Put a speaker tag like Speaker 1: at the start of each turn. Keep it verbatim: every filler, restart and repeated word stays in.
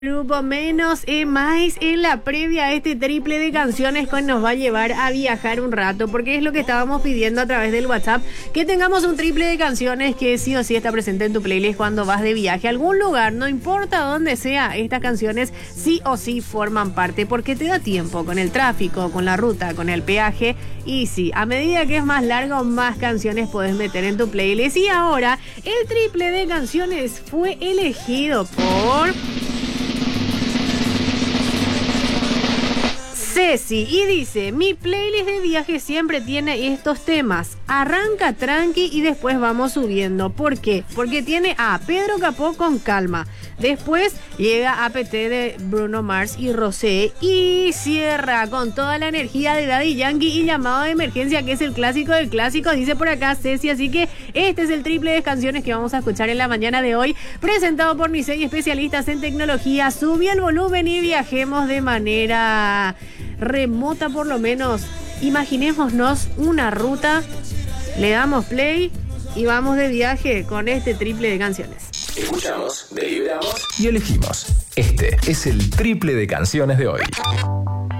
Speaker 1: Grupo Menos e Más en la previa a este triple de canciones que nos va a llevar a viajar un rato, porque es lo que estábamos pidiendo a través del WhatsApp, que tengamos un triple de canciones que sí o sí está presente en tu playlist cuando vas de viaje a algún lugar, no importa dónde sea, estas canciones sí o sí forman parte, porque te da tiempo con el tráfico, con la ruta, con el peaje, y sí, a medida que es más largo, más canciones puedes meter en tu playlist. Y ahora, el triple de canciones fue elegido por Ceci y dice: mi playlist de viaje siempre tiene estos temas. Arranca tranqui y después vamos subiendo. ¿Por qué? Porque tiene a Pedro Capó con Calma. Después llega A P T de Bruno Mars y Rosé. Y cierra con toda la energía de Daddy Yankee y Llamado de Emergencia, que es el clásico del clásico, dice por acá Ceci. Así que este es el triple de canciones que vamos a escuchar en la mañana de hoy, presentado por mis seis especialistas en tecnología. Sube el volumen y viajemos de manera remota, por lo menos. Imaginémonos una ruta, le damos play y vamos de viaje con este triple de canciones.
Speaker 2: Escuchamos, deliberamos y elegimos. Este es el triple de canciones de hoy.